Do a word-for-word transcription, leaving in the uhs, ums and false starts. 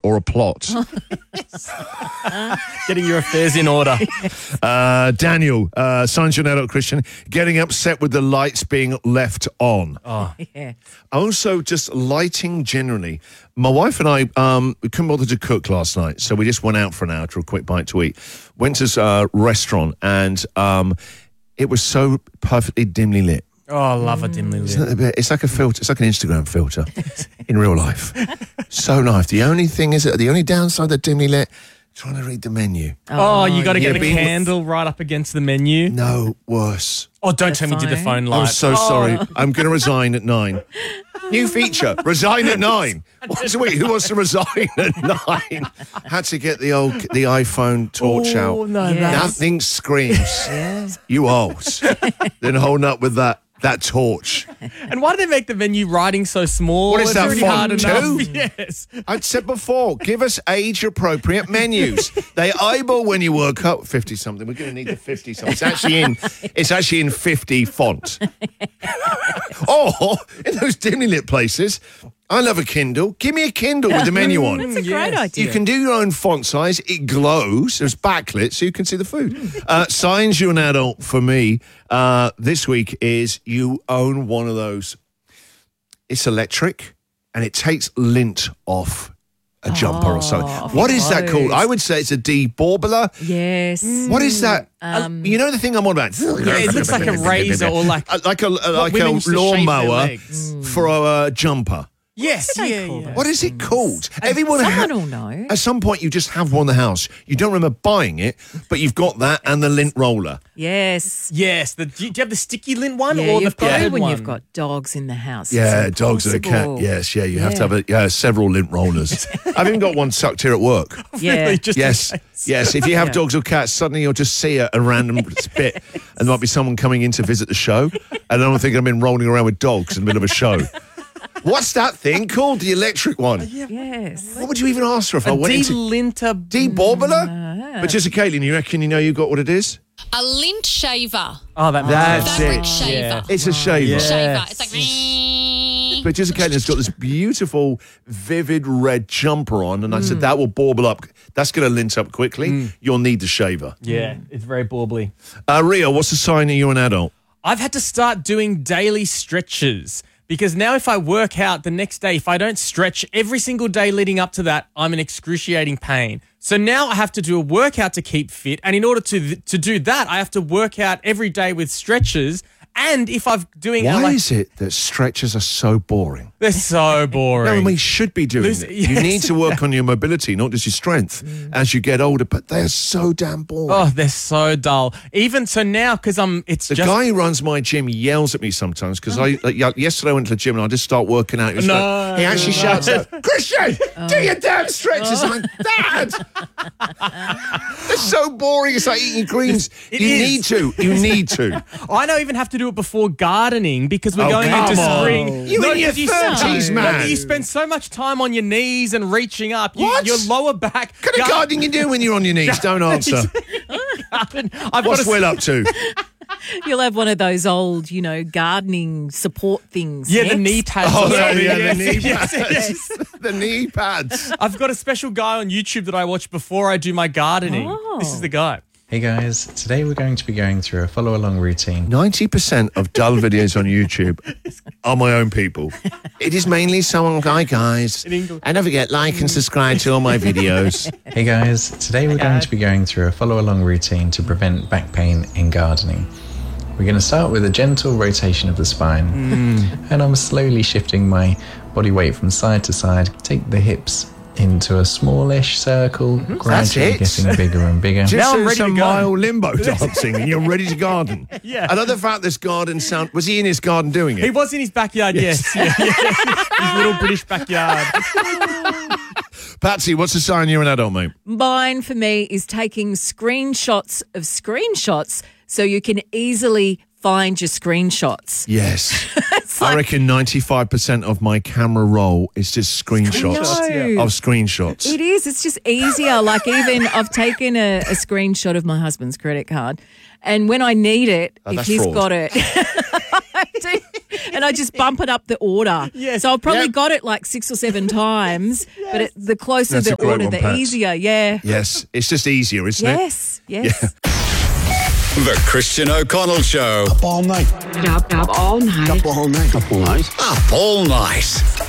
or a plot? Getting your affairs in order. Uh, Daniel, uh, signs you're an adult Christian, getting upset with the lights being left on. Oh. Yeah. Also, just lighting generally. My wife and I, um, we couldn't bother to cook last night, so we just went out for an hour to a quick bite to eat. Went to a uh, restaurant, and um, it was so perfectly dimly lit. Oh, I love a dimly lit. Isn't it a bit- It's like a filter. It's like an Instagram filter in real life. So nice. The only thing is, the only downside of the dimly lit, trying to read the menu. Oh, you got to yeah, get the being- candle right up against the menu. No, worse. Oh, don't The tell me did the phone. phone light. I'm so sorry. I'm going to resign at nine. New feature, resign at nine. Once a week, who wants to resign at nine? Had to get the old the iPhone torch Oh, out. no, Yes. that's... Nothing screams. Yeah. You old. Then holding up with that that torch. And why do they make the menu writing so small? What is It's that, already font hard two? enough. Yes. I'd said before, give us age-appropriate menus. They eyeball when you work up fifty-something. We're going to need the fifty-something. It's actually in, it's actually in fifty font. Or, in those dimly lit places, I love a Kindle. Give me a Kindle with the menu on. That's a Yes. great idea. You can do your own font size. It glows. There's backlit, so you can see the food. Uh, signs you're an adult for me uh, this week is you own one of those. It's electric, and it takes lint off a jumper or something. off What is that called? clothes. I would say it's a debaurbler. Yes. What is that? Um, Uh, you know the thing I'm on about? Yeah, it looks like a razor or like... Uh, like a uh, like women a used to shave their lawnmower legs. for a uh, jumper. Yes, do they yeah, call yeah. that? What is it called? Everyone Someone ha- will know. At some point, you just have one in the house. You don't remember buying it, but you've got that and the lint roller. Yes. Yes. The, do you do you have the sticky lint one Yeah, or the you've got threaded it when one? you've got dogs in the house. Yeah, It's dogs and a cat. impossible. Yes, yeah, you have to Yeah. have a, yeah, several lint rollers. I've even got one tucked here at work. Yeah. Really, just in Yes, case. yes. If you have Yeah. dogs or cats, suddenly you'll just see a, a random bit, and there might be someone coming in to visit the show, and I'm thinking I've been rolling around with dogs in the middle of a show. What's that thing called? The electric one. Yes. What would you even ask for if I A went into de-linter... debaurbler? But just Caitlin, you reckon you know you got what it is? A lint shaver. Oh, that That's Fabric it. shaver. Yeah. It's a shaver. Yeah. Shaver. Yes. It's like... But Jessica Caitlin's got this beautiful, vivid red jumper on, and I said that will bauble up. That's going to lint up quickly. You'll need the shaver. Yeah, it's very baubbly. Uh, Rio, what's the sign that you're an adult? I've had to start doing daily stretches because now if I work out the next day, if I don't stretch every single day leading up to that, I'm in excruciating pain. So now I have to do a workout to keep fit. And in order to to do that, I have to work out every day with stretches. And if I'm doing... Why like, is it that stretches are so boring? they're so boring. No, we should be doing Lose- it. You yes. need to work on your mobility, not just your strength, as you get older. But they're so damn boring. Oh, they're so dull. Even so now, because I'm... It's The just... guy who runs my gym yells at me sometimes because I like, y- yesterday I went to the gym and I just start working out. He, was No, like- he actually no. shouts out, "Christian, do your damn stretches!" I'm like, "Dad, it's so boring. It's like eating greens. It you is. need to. You need to. I don't even have to do it before gardening because we're Oh, going come into on. spring. You in your 'cause thirties, no, man. but you spend so much time on your knees and reaching up. You, What? Your lower back. What kind of gardening you do when you're on your knees? Don't answer. garden. I've What's got a, Will up to? You'll have one of those old, you know, gardening support things. Yeah, the next. knee pads. Oh, or yeah, something. yeah, Yes, the knee yes, pads. yes. The knee pads. I've got a special guy on YouTube that I watch before I do my gardening. Oh. This is the guy. Hey guys, today we're going to be going through a follow along routine. ninety percent of dull videos on YouTube are my own people. It is mainly someone, hi guys. In English. And don't forget, like and subscribe to all my videos. Hey guys, today we're going to be going through a follow along routine to prevent back pain in gardening. We're going to start with a gentle rotation of the spine, and I'm slowly shifting my body weight from side to side. Take the hips into a smallish circle, gradually it. getting bigger and bigger. Just Now I'm do ready some to go. mild limbo dancing and you're ready to garden. Yeah. I love the fact this garden sound, was he in his garden doing it? He was in his backyard, yes. Yeah, yeah. His little British backyard. Patsy, what's the sign you're an adult, mate? Mine for me is taking screenshots of screenshots so you can easily find your screenshots. Yes. It's I like- reckon ninety-five percent of my camera roll is just screenshots No. of screenshots. It is. It's just easier. Like even I've taken a, a screenshot of my husband's credit card, and when I need it, Oh, if that's he's fraud. got it, I do- and I just bump it up the order. Yes. So I've probably Yep. got it like six or seven times, but it, the closer That's a the great order, one, the Pat. easier. Yeah. Yes, it's just easier, isn't it? Yes. Yes. The Christian O'Connell Show. Up all night. Up, up all night. Up all night. Up all night. Up all night.